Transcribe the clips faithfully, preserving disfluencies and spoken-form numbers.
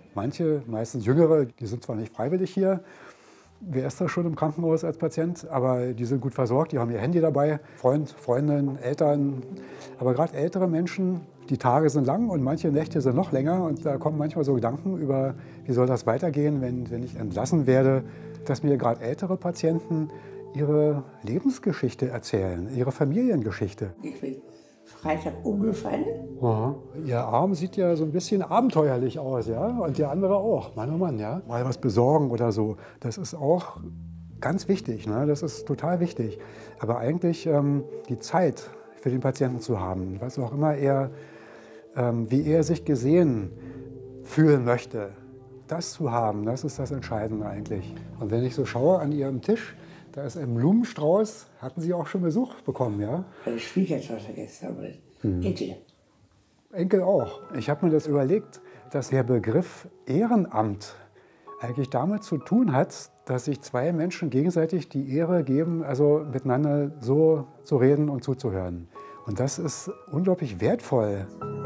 Manche, meistens Jüngere, die sind zwar nicht freiwillig hier, wer ist da schon im Krankenhaus als Patient, aber die sind gut versorgt, die haben ihr Handy dabei, Freund, Freundin, Eltern. Aber gerade ältere Menschen, die Tage sind lang und manche Nächte sind noch länger und da kommen manchmal so Gedanken über, wie soll das weitergehen, wenn, wenn ich entlassen werde, dass mir gerade ältere Patienten ihre Lebensgeschichte erzählen, ihre Familiengeschichte. Ich bin Freitag umgefallen. Aha. Ihr Arm sieht ja so ein bisschen abenteuerlich aus, ja? Und der andere auch. Mann, oh Mann, ja? Mal was besorgen oder so. Das ist auch ganz wichtig, ne? Das ist total wichtig. Aber eigentlich ähm, die Zeit für den Patienten zu haben, was auch immer er, ähm, wie er sich gesehen fühlen möchte, das zu haben, das ist das Entscheidende eigentlich. Und wenn ich so schaue an Ihrem Tisch, da ist ein Blumenstrauß. Hatten Sie auch schon Besuch bekommen, ja? Meine Schwiegertochter gestern mit hm. Enkel. Enkel auch. Ich habe mir das überlegt, dass der Begriff Ehrenamt eigentlich damit zu tun hat, dass sich zwei Menschen gegenseitig die Ehre geben, also miteinander so zu reden und zuzuhören. Und das ist unglaublich wertvoll.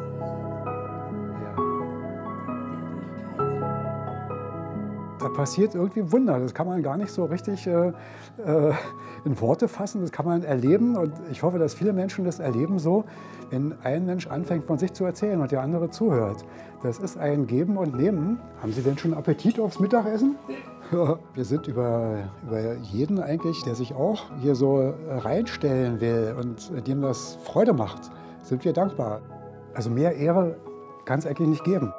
Da passiert irgendwie ein Wunder. Das kann man gar nicht so richtig äh, äh, in Worte fassen. Das kann man erleben. Und ich hoffe, dass viele Menschen das erleben so, wenn ein Mensch anfängt, von sich zu erzählen und der andere zuhört. Das ist ein Geben und Nehmen. Haben Sie denn schon Appetit aufs Mittagessen? Ja, wir sind über, über jeden eigentlich, der sich auch hier so reinstellen will und dem das Freude macht, sind wir dankbar. Also mehr Ehre kann es eigentlich nicht geben.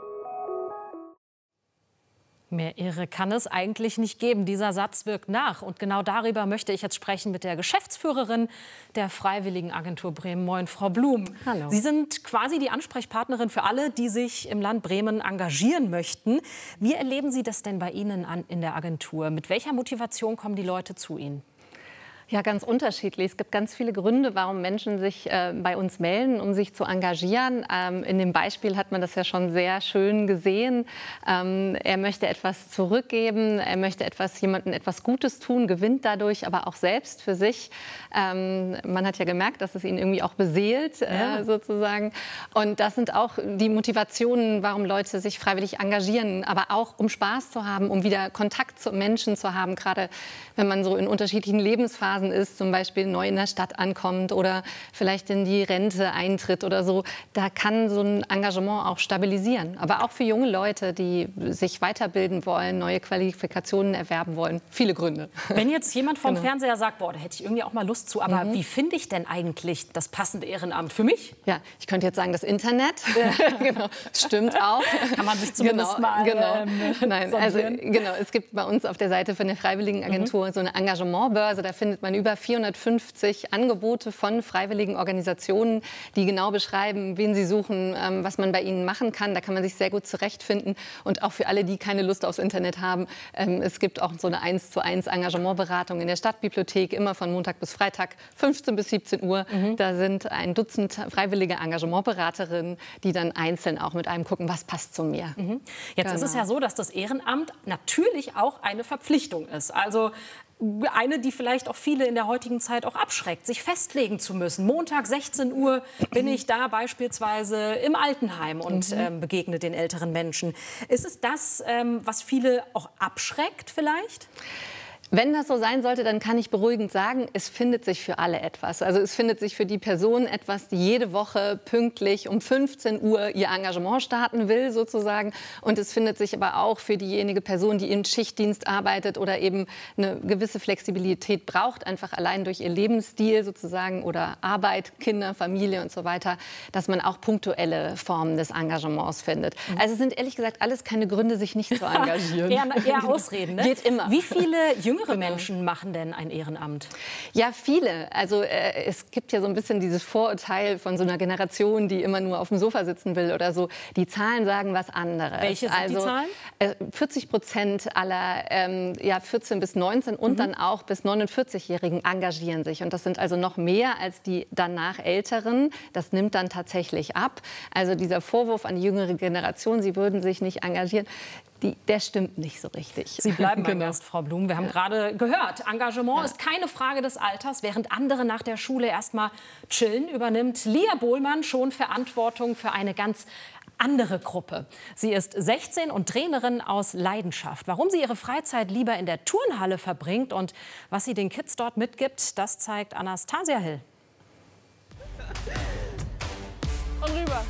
Mehr Ehre kann es eigentlich nicht geben. Dieser Satz wirkt nach. Und genau darüber möchte ich jetzt sprechen mit der Geschäftsführerin der Freiwilligenagentur Bremen. Moin, Frau Blum. Hallo. Sie sind quasi die Ansprechpartnerin für alle, die sich im Land Bremen engagieren möchten. Wie erleben Sie das denn bei Ihnen an, in der Agentur? Mit welcher Motivation kommen die Leute zu Ihnen? Ja, ganz unterschiedlich. Es gibt ganz viele Gründe, warum Menschen sich äh, bei uns melden, um sich zu engagieren. Ähm, in dem Beispiel hat man das ja schon sehr schön gesehen. Ähm, er möchte etwas zurückgeben, er möchte etwas, jemandem etwas Gutes tun, gewinnt dadurch aber auch selbst für sich. Ähm, man hat ja gemerkt, dass es ihn irgendwie auch beseelt, äh, ja. sozusagen. Und das sind auch die Motivationen, warum Leute sich freiwillig engagieren, aber auch um Spaß zu haben, um wieder Kontakt zu Menschen zu haben, gerade wenn man so in unterschiedlichen Lebensphasen ist, zum Beispiel neu in der Stadt ankommt oder vielleicht in die Rente eintritt oder so, da kann so ein Engagement auch stabilisieren. Aber auch für junge Leute, die sich weiterbilden wollen, neue Qualifikationen erwerben wollen. Viele Gründe. Wenn jetzt jemand vom genau. Fernseher sagt, boah, da hätte ich irgendwie auch mal Lust zu, aber mhm. wie finde ich denn eigentlich das passende Ehrenamt für mich? Ja, ich könnte jetzt sagen, das Internet. genau. Stimmt auch. Kann man sich zumindest genau, mal genau. Ähm, Nein, also genau, es gibt bei uns auf der Seite von der Freiwilligenagentur mhm. so eine Engagementbörse, da findet man über vierhundertfünfzig Angebote von freiwilligen Organisationen, die genau beschreiben, wen sie suchen, ähm, was man bei ihnen machen kann. Da kann man sich sehr gut zurechtfinden. Und auch für alle, die keine Lust aufs Internet haben, ähm, es gibt auch so eine eins zu eins Engagementberatung in der Stadtbibliothek, immer von Montag bis Freitag, fünfzehn bis siebzehn Uhr. Mhm. Da sind ein Dutzend freiwillige Engagementberaterinnen, die dann einzeln auch mit einem gucken, was passt zu mir. Mhm. Jetzt genau. ist es ja so, dass das Ehrenamt natürlich auch eine Verpflichtung ist. Also eine, die vielleicht auch viele in der heutigen Zeit auch abschreckt, sich festlegen zu müssen. Montag sechzehn Uhr bin ich da beispielsweise im Altenheim und mhm. ähm, begegne den älteren Menschen. Ist es das, ähm, was viele auch abschreckt vielleicht? Wenn das so sein sollte, dann kann ich beruhigend sagen, es findet sich für alle etwas. Also es findet sich für die Person etwas, die jede Woche pünktlich um fünfzehn Uhr ihr Engagement starten will, sozusagen. Und es findet sich aber auch für diejenige Person, die im Schichtdienst arbeitet oder eben eine gewisse Flexibilität braucht, einfach allein durch ihr Lebensstil sozusagen oder Arbeit, Kinder, Familie und so weiter, dass man auch punktuelle Formen des Engagements findet. Mhm. Also es sind ehrlich gesagt alles keine Gründe, sich nicht zu engagieren. eher, eher Ausreden, ne? Geht immer. Wie viele jüngere Menschen machen denn ein Ehrenamt? Ja, viele. Also äh, es gibt ja so ein bisschen dieses Vorurteil von so einer Generation, die immer nur auf dem Sofa sitzen will oder so. Die Zahlen sagen was anderes. Welche sind also, die Zahlen? Äh, vierzig Prozent aller ähm, ja, vierzehn bis neunzehn und mhm. dann auch bis neunundvierzig-Jährigen engagieren sich. Und das sind also noch mehr als die danach Älteren. Das nimmt dann tatsächlich ab. Also dieser Vorwurf an die jüngere Generation, sie würden sich nicht engagieren, Die, der stimmt nicht so richtig. Sie bleiben mein Gast, Frau Blum. Wir haben ja. gerade gehört, Engagement ja. ist keine Frage des Alters. Während andere nach der Schule erst mal chillen, übernimmt Lia Bohlmann schon Verantwortung für eine ganz andere Gruppe. Sie ist sechzehn und Trainerin aus Leidenschaft. Warum sie ihre Freizeit lieber in der Turnhalle verbringt und was sie den Kids dort mitgibt, das zeigt Anastasia Hill. Und rüber.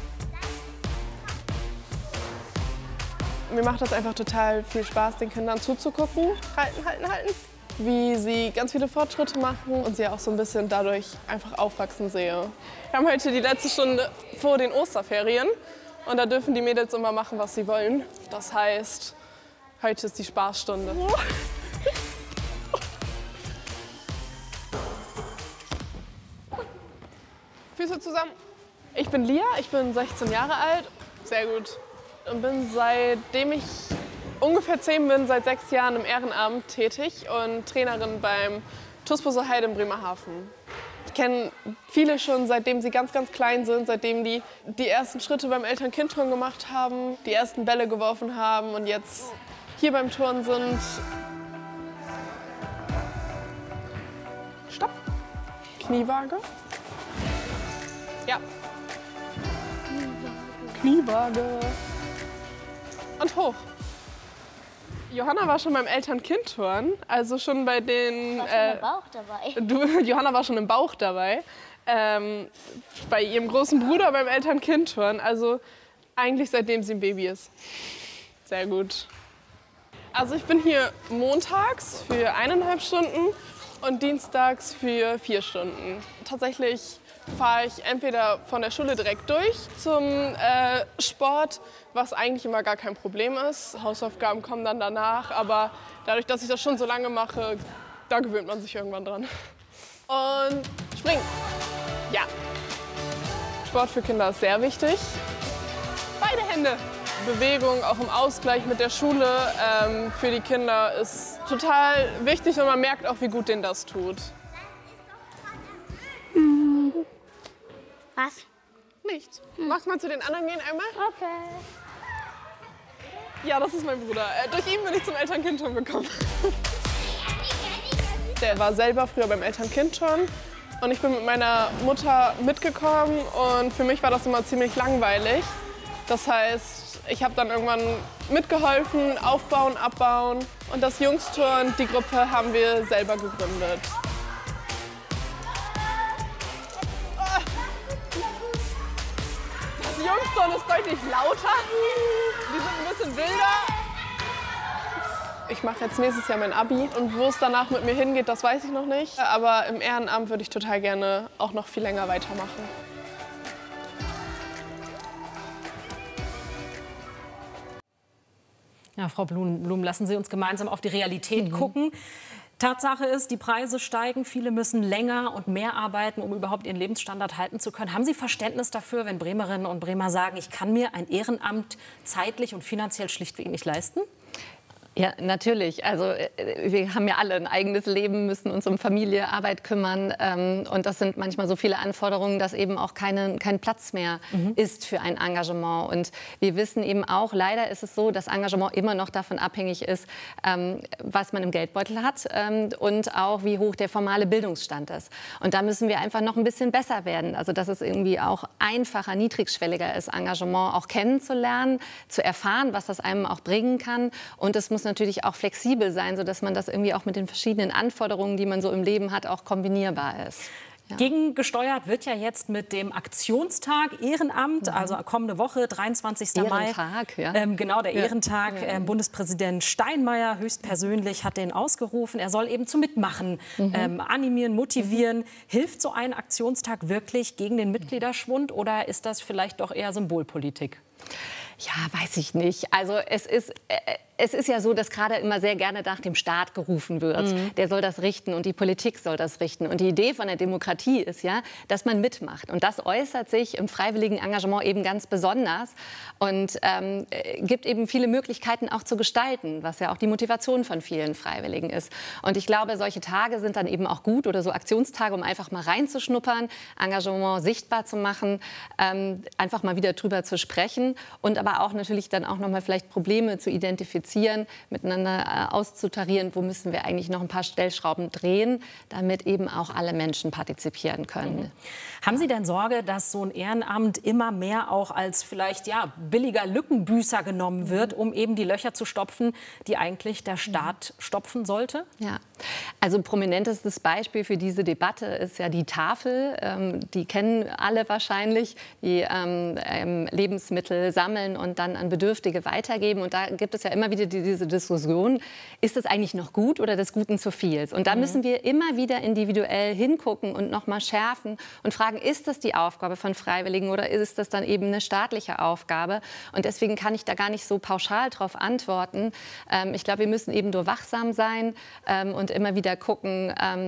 Mir macht das einfach total viel Spaß, den Kindern zuzugucken. Halten, halten, halten. Wie sie ganz viele Fortschritte machen und sie auch so ein bisschen dadurch einfach aufwachsen sehe. Wir haben heute die letzte Stunde vor den Osterferien und da dürfen die Mädels immer machen, was sie wollen. Das heißt, heute ist die Spaßstunde. Füße zusammen. Ich bin Lia, ich bin sechzehn Jahre alt. Sehr gut. Und bin seitdem ich ungefähr zehn bin, seit sechs Jahren im Ehrenamt tätig und Trainerin beim T U S Busse Heide in Bremerhaven. Ich kenne viele schon, seitdem sie ganz, ganz klein sind, seitdem die die ersten Schritte beim Eltern-Kind-Turnen gemacht haben, die ersten Bälle geworfen haben und jetzt hier beim Turnen sind. Stopp. Kniewaage. Ja. Kniewaage. Und hoch. Johanna war schon beim Eltern-Kind-Turnen, also schon bei den... Ich war schon im Bauch dabei. Du, Johanna war schon im Bauch dabei, ähm, bei ihrem großen Bruder beim Eltern-Kind-Turnen, also eigentlich seitdem sie ein Baby ist. Sehr gut. Also ich bin hier montags für eineinhalb Stunden und dienstags für vier Stunden. Tatsächlich fahre ich entweder von der Schule direkt durch zum äh, Sport, was eigentlich immer gar kein Problem ist. Hausaufgaben kommen dann danach, aber dadurch, dass ich das schon so lange mache, da gewöhnt man sich irgendwann dran. Und springen. Ja. Sport für Kinder ist sehr wichtig. Beide Hände. Bewegung, auch im Ausgleich mit der Schule, ähm, für die Kinder ist total wichtig und man merkt auch, wie gut denen das tut. Was? Nichts. Magst du mal zu den anderen gehen einmal? Okay. Ja, das ist mein Bruder. Äh, durch ihn bin ich zum Eltern-Kind-Turnen gekommen. Der war selber früher beim Eltern-Kind-Turnen und ich bin mit meiner Mutter mitgekommen und für mich war das immer ziemlich langweilig. Das heißt, ich habe dann irgendwann mitgeholfen, aufbauen, abbauen und das Jungsturnen, die Gruppe, haben wir selber gegründet. Das Jungsturnen ist deutlich lauter, die sind ein bisschen wilder. Ich mache jetzt nächstes Jahr mein Abi und wo es danach mit mir hingeht, das weiß ich noch nicht. Aber im Ehrenamt würde ich total gerne auch noch viel länger weitermachen. Ja, Frau Blum, Blum, lassen Sie uns gemeinsam auf die Realität mhm. gucken. Tatsache ist, die Preise steigen, viele müssen länger und mehr arbeiten, um überhaupt ihren Lebensstandard halten zu können. Haben Sie Verständnis dafür, wenn Bremerinnen und Bremer sagen, ich kann mir ein Ehrenamt zeitlich und finanziell schlichtweg nicht leisten? Ja, natürlich. Also wir haben ja alle ein eigenes Leben, müssen uns um Familie, Arbeit kümmern. Ähm, und das sind manchmal so viele Anforderungen, dass eben auch keine, kein Platz mehr mhm. ist für ein Engagement. Und wir wissen eben auch, leider ist es so, dass Engagement immer noch davon abhängig ist, ähm, was man im Geldbeutel hat ähm, und auch, wie hoch der formale Bildungsstand ist. Und da müssen wir einfach noch ein bisschen besser werden. Also dass es irgendwie auch einfacher, niedrigschwelliger ist, Engagement auch kennenzulernen, zu erfahren, was das einem auch bringen kann. Und es muss natürlich auch flexibel sein, sodass man das irgendwie auch mit den verschiedenen Anforderungen, die man so im Leben hat, auch kombinierbar ist. Ja. Gegengesteuert wird ja jetzt mit dem Aktionstag Ehrenamt, mhm. also kommende Woche, dreiundzwanzigsten Mai. Ehrentag, ja. Ähm, genau, der ja. Ehrentag. Ja. Ähm, Bundespräsident Steinmeier höchstpersönlich hat den ausgerufen. Er soll eben zum Mitmachen mhm. ähm, animieren, motivieren. Mhm. Hilft so ein Aktionstag wirklich gegen den Mitgliederschwund oder ist das vielleicht doch eher Symbolpolitik? Ja, weiß ich nicht. Also es ist, äh, es ist ja so, dass gerade immer sehr gerne nach dem Staat gerufen wird. Mhm. Der soll das richten und die Politik soll das richten. Und die Idee von der Demokratie ist ja, dass man mitmacht. Und das äußert sich im freiwilligen Engagement eben ganz besonders und ähm, gibt eben viele Möglichkeiten auch zu gestalten, was ja auch die Motivation von vielen Freiwilligen ist. Und ich glaube, solche Tage sind dann eben auch gut oder so Aktionstage, um einfach mal reinzuschnuppern, Engagement sichtbar zu machen, ähm, einfach mal wieder drüber zu sprechen und aber auch natürlich dann auch noch mal vielleicht Probleme zu identifizieren, kommunizieren, miteinander äh, auszutarieren, wo müssen wir eigentlich noch ein paar Stellschrauben drehen, damit eben auch alle Menschen partizipieren können. Mhm. Haben Sie denn Sorge, dass so ein Ehrenamt immer mehr auch als vielleicht ja, billiger Lückenbüßer genommen wird, um eben die Löcher zu stopfen, die eigentlich der Staat stopfen sollte? Ja, also prominentestes Beispiel für diese Debatte ist ja die Tafel. Ähm, die kennen alle wahrscheinlich, die ähm, ähm, Lebensmittel sammeln und dann an Bedürftige weitergeben. Und da gibt es ja immer wieder die, diese Diskussion, ist das eigentlich noch gut oder des Guten zu viel? Und da mhm. müssen wir immer wieder individuell hingucken und noch mal schärfen und fragen, ist das die Aufgabe von Freiwilligen oder ist das dann eben eine staatliche Aufgabe? Und deswegen kann ich da gar nicht so pauschal darauf antworten. Ähm, ich glaube, wir müssen eben nur wachsam sein ähm, und immer wieder gucken, ähm,